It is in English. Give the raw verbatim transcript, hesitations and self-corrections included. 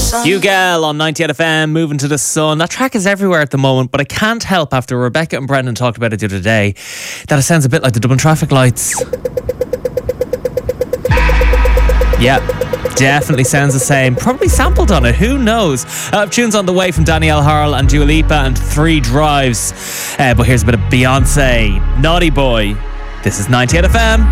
You Girl on ninety-eight F M, Moving to the Sun. That track is everywhere at the moment, but I can't help, after Rebecca and Brendan talked about it the other day, that it sounds a bit like the Dublin traffic lights. Yeah, definitely sounds the same. Probably sampled on it, who knows? Uh, tunes on the way from Danielle Harl and Dua Lipa and Three Drives. Uh, but here's a bit of Beyonce, Naughty Boy. This is ninety-eight F M.